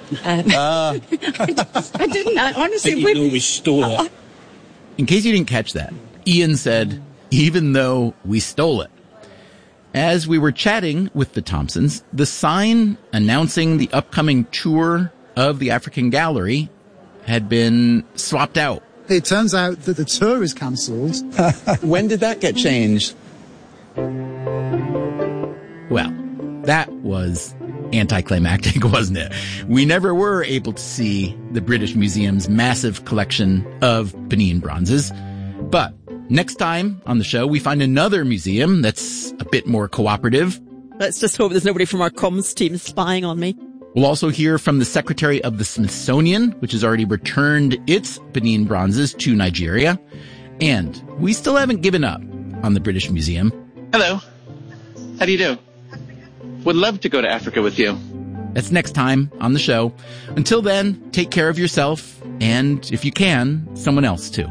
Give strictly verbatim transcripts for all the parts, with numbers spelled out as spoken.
And uh. I didn't. I honestly, but you know we stole it. Uh, In case you didn't catch that, Ian said, even though we stole it. As we were chatting with the Thompsons, the sign announcing the upcoming tour of the African Gallery had been swapped out. It turns out that the tour is cancelled. When did that get changed? Well, that was anticlimactic, wasn't it? We never were able to see the British Museum's massive collection of Benin bronzes. But next time on the show, we find another museum that's a bit more cooperative. Let's just hope there's nobody from our comms team spying on me. We'll also hear from the Secretary of the Smithsonian, which has already returned its Benin bronzes to Nigeria. And we still haven't given up on the British Museum. Hello. How do you do? Would love to go to Africa with you. That's next time on the show. Until then, take care of yourself, and if you can, someone else too.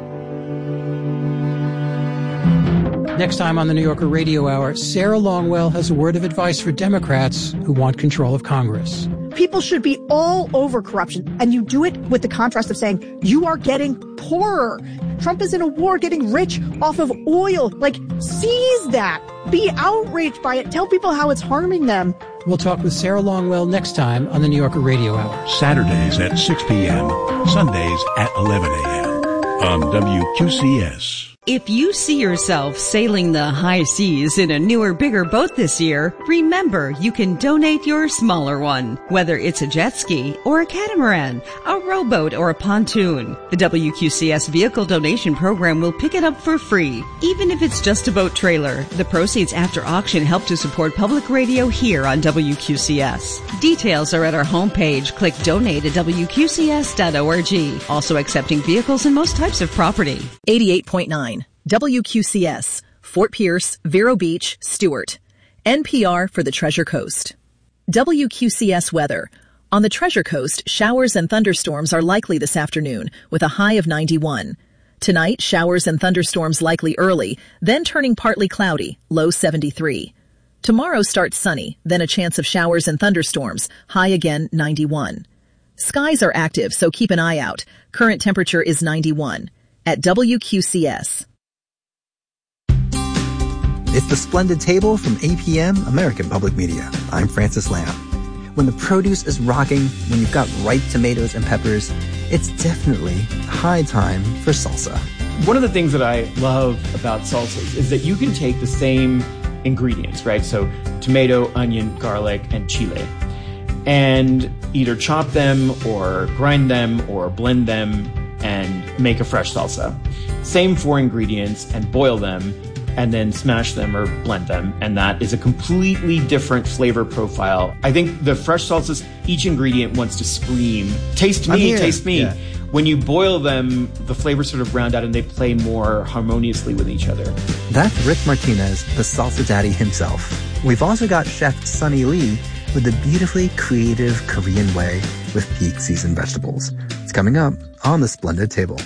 Next time on the New Yorker Radio Hour, Sarah Longwell has a word of advice for Democrats who want control of Congress. People should be all over corruption, and you do it with the contrast of saying, you are getting poorer. Trump is in a war getting rich off of oil. Like, seize that. Be outraged by it. Tell people how it's harming them. We'll talk with Sarah Longwell next time on the New Yorker Radio Hour. Saturdays at six p.m., Sundays at eleven a.m. on W Q C S. If you see yourself sailing the high seas in a newer, bigger boat this year, remember you can donate your smaller one, whether it's a jet ski or a catamaran, a rowboat or a pontoon. The W Q C S Vehicle Donation Program will pick it up for free, even if it's just a boat trailer. The proceeds after auction help to support public radio here on W Q C S. Details are at our homepage. Click donate at W Q C S dot org. Also accepting vehicles and most types of property. eighty-eight point nine W Q C S, Fort Pierce, Vero Beach, Stewart. N P R for the Treasure Coast. W Q C S weather. On the Treasure Coast, showers and thunderstorms are likely this afternoon, with a high of ninety-one. Tonight, showers and thunderstorms likely early, then turning partly cloudy, low seventy-three. Tomorrow starts sunny, then a chance of showers and thunderstorms, high again ninety-one. Skies are active, so keep an eye out. Current temperature is ninety-one. At W Q C S. It's the Splendid Table from A P M, American Public Media. I'm Francis Lamb. When the produce is rocking, when you've got ripe tomatoes and peppers, it's definitely high time for salsa. One of the things that I love about salsas is that you can take the same ingredients, right? So tomato, onion, garlic, and chile, and either chop them or grind them or blend them and make a fresh salsa. Same four ingredients, and boil them, and then smash them or blend them, and that is a completely different flavor profile. I think the fresh salsas, each ingredient wants to scream, taste me, taste me. Yeah. When you boil them, the flavors sort of round out and they play more harmoniously with each other. That's Rick Martinez, the salsa daddy himself. We've also got Chef Sunny Lee with the beautifully creative Korean way with peak season vegetables. It's coming up on the Splendid Table.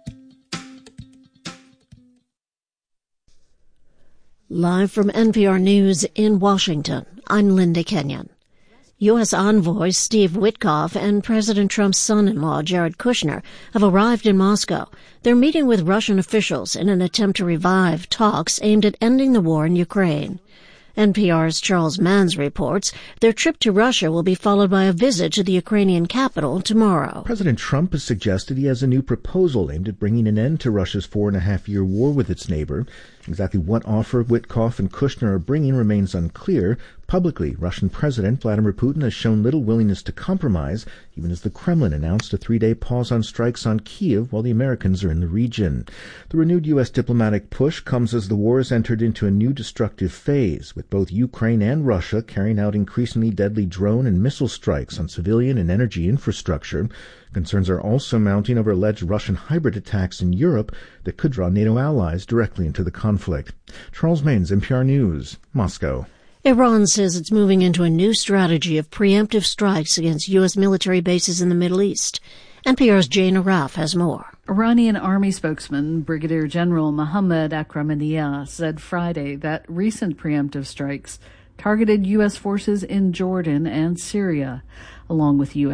Live from N P R News in Washington, I'm Linda Kenyon. U S envoy Steve Witkoff and President Trump's son-in-law Jared Kushner have arrived in Moscow. They're meeting with Russian officials in an attempt to revive talks aimed at ending the war in Ukraine. N P R's Charles Manns reports their trip to Russia will be followed by a visit to the Ukrainian capital tomorrow. President Trump has suggested he has a new proposal aimed at bringing an end to Russia's four-and-a-half-year war with its neighbor. Exactly what offer Witkoff and Kushner are bringing remains unclear. Publicly, Russian President Vladimir Putin has shown little willingness to compromise, even as the Kremlin announced a three-day pause on strikes on Kyiv while the Americans are in the region. The renewed U S diplomatic push comes as the war has entered into a new destructive phase, with both Ukraine and Russia carrying out increasingly deadly drone and missile strikes on civilian and energy infrastructure. Concerns are also mounting over alleged Russian hybrid attacks in Europe that could draw NATO allies directly into the conflict. Charles Manns, N P R News, Moscow. Iran says it's moving into a new strategy of preemptive strikes against U S military bases in the Middle East. N P R's Jane Araf has more. Iranian Army spokesman Brigadier General Mohammad Akhramaniyah said Friday that recent preemptive strikes targeted U S forces in Jordan and Syria, along with U S